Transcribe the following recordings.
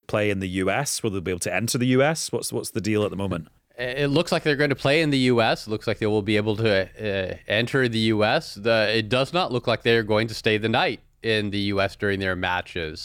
play in the US? Will they be able to enter the US? What's the deal at the moment? It looks like they're going to play in the U.S. It looks like they will be able to enter the U.S. It does not look like they're going to stay the night in the U.S. during their matches.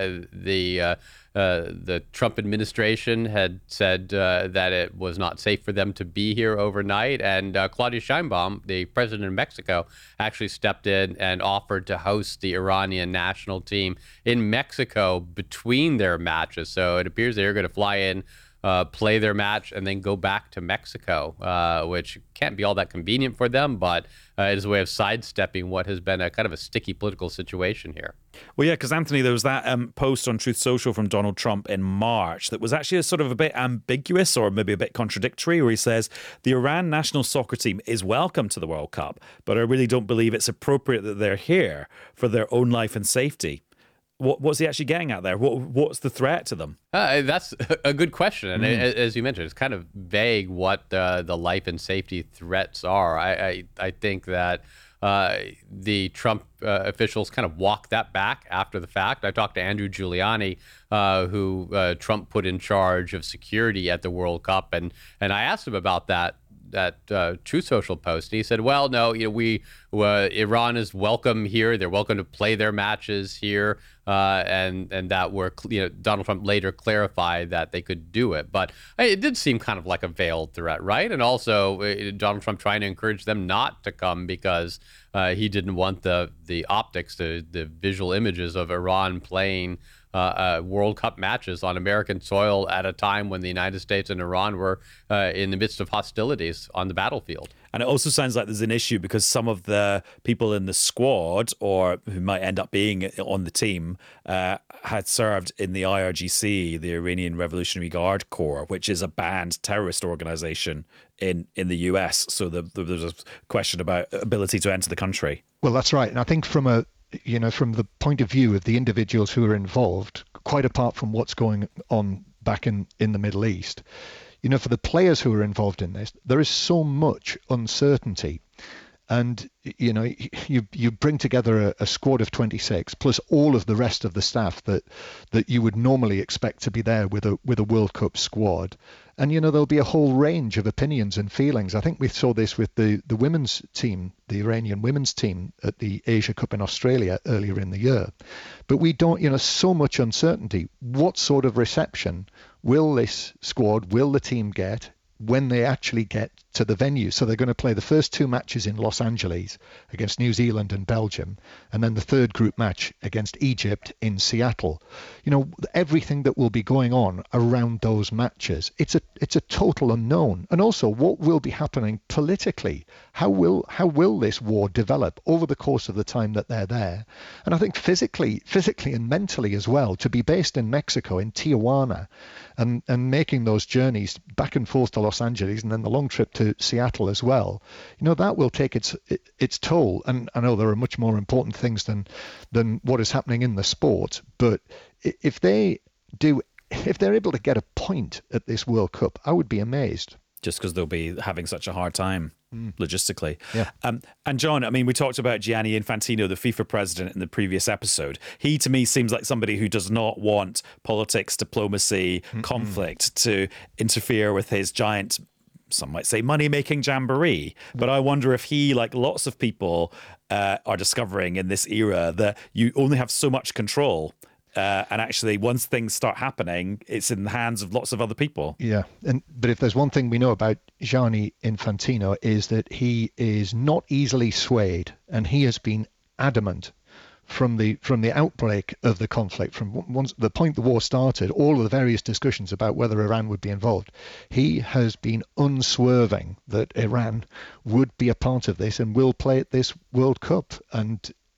The Trump administration had said that it was not safe for them to be here overnight, and Claudia Sheinbaum, the president of Mexico, actually stepped in and offered to host the Iranian national team in Mexico between their matches. So it appears they're going to fly in, play their match, and then go back to Mexico, which can't be all that convenient for them, but it is a way of sidestepping what has been a kind of a sticky political situation here. Well, yeah, because Anthony, there was that post on Truth Social from Donald Trump in March that was actually a sort of a bit ambiguous or maybe a bit contradictory, where he says the Iran national soccer team is welcome to the World Cup, but I really don't believe it's appropriate that they're here for their own life and safety. What's he actually getting at there? What's the threat to them? That's a good question. And as you mentioned, it's kind of vague what the life and safety threats are. I think that the Trump officials kind of walked that back after the fact. I talked to Andrew Giuliani, who Trump put in charge of security at the World Cup, and I asked him about that Truth Social post. And he said, well, no, Iran is welcome here. They're welcome to play their matches here. And that Donald Trump later clarified that they could do it. But it did seem kind of like a veiled threat, right? And also Donald Trump trying to encourage them not to come because he didn't want the optics, the visual images of Iran playing World Cup matches on American soil at a time when the United States and Iran were in the midst of hostilities on the battlefield. And it also sounds like there's an issue because some of the people in the squad, or who might end up being on the team, had served in the IRGC, the Iranian Revolutionary Guard Corps, which is a banned terrorist organization in the US. So there's a question about ability to enter the country. Well, that's right. And I think from the point of view of the individuals who are involved, quite apart from what's going on back in the Middle East, for the players who are involved in this, there is so much uncertainty. And, you bring together a squad of 26 plus all of the rest of the staff that you would normally expect to be there with a World Cup squad. And, there'll be a whole range of opinions and feelings. I think we saw this with the women's team, the Iranian women's team at the Asia Cup in Australia earlier in the year. But we don't, so much uncertainty. What sort of reception will this squad, will the team get when they actually get to the venue? So they're going to play the first two matches in Los Angeles against New Zealand and Belgium, and then the third group match against Egypt in Seattle. Everything that will be going on around those matches, it's a total unknown. And also what will be happening politically. How will this war develop over the course of the time that they're there? And I think physically and mentally as well, to be based in Mexico, in Tijuana, and making those journeys back and forth to Los Angeles and then the long trip to Seattle as well, that will take its toll. And I know there are much more important things than what is happening in the sport, but if they're able to get a point at this World Cup, I would be amazed. Just because they'll be having such a hard time logistically. Yeah. And John, we talked about Gianni Infantino, the FIFA president, in the previous episode. He, to me, seems like somebody who does not want politics, diplomacy, conflict to interfere with his giant, some might say, money-making jamboree. But I wonder if he, like lots of people, are discovering in this era that you only have so much control. And actually, once things start happening, it's in the hands of lots of other people. Yeah, but if there's one thing we know about Gianni Infantino is that he is not easily swayed, and he has been adamant from the outbreak of the conflict, from once the point the war started, all of the various discussions about whether Iran would be involved. He has been unswerving that Iran would be a part of this and will play at this World Cup, and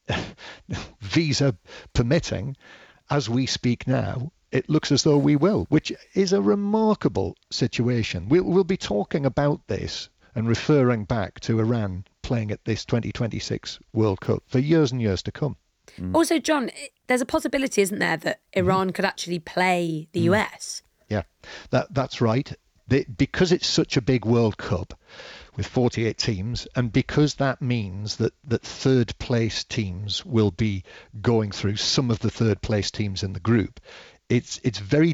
visa permitting. As we speak now, it looks as though we will, which is a remarkable situation. We'll be talking about this and referring back to Iran playing at this 2026 World Cup for years and years to come. Also, John, there's a possibility, isn't there, that Iran could actually play the US? Yeah, that's right. Because it's such a big World Cup with 48 teams, and because that means that third place teams will be going through, some of the third place teams in the group, it's very